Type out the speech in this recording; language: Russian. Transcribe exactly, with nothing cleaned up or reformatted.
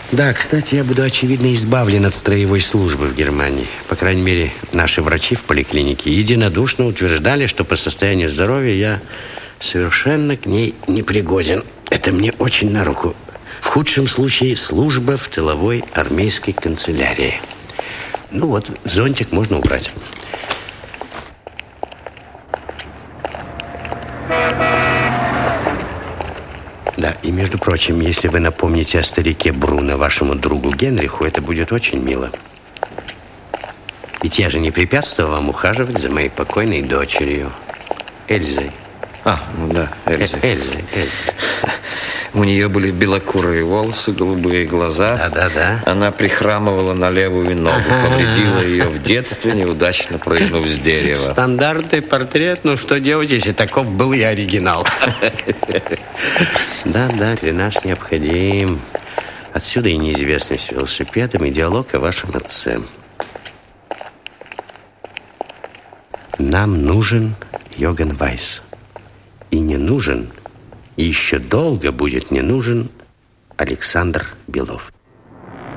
Да, кстати, я буду, очевидно, избавлен от строевой службы в Германии. По крайней мере, наши врачи в поликлинике единодушно утверждали, что по состоянию здоровья я совершенно к ней не пригоден. Это мне очень на руку. В худшем случае служба в тыловой армейской канцелярии. Ну вот, зонтик можно убрать. Да, и между прочим, если вы напомните о старике Бруно вашему другу Генриху, это будет очень мило. Ведь я же не препятствовал вам ухаживать за моей покойной дочерью Эльзой. А, ну да, Эльзой. Эльзой, Эльзой. У нее были белокурые волосы, голубые глаза. Да-да-да. Она прихрамывала на левую ногу, повредила ее в детстве, неудачно прыгнув с дерева. Стандартный портрет, ну что делать, если таков был и оригинал. Да-да, для нас необходим. Отсюда и неизвестность с велосипедом, и диалог о вашем отце. Нам нужен Йоганн Вайс. И не нужен, и еще долго будет не нужен Александр Белов.